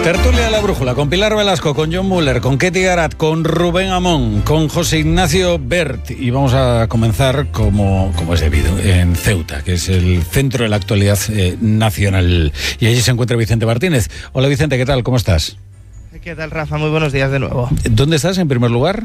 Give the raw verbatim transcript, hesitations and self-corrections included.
Tertulia de la Brújula, con Pilar Velasco, con John Muller, con Ketty Garat, con Rubén Amón, con José Ignacio Bert. Y vamos a comenzar, como, como es debido, en Ceuta, que es el centro de la actualidad eh, nacional. Y allí se encuentra Vicente Martínez. Hola Vicente, ¿qué tal? ¿Cómo estás? ¿Qué tal, Rafa? Muy buenos días de nuevo. ¿Dónde estás en primer lugar?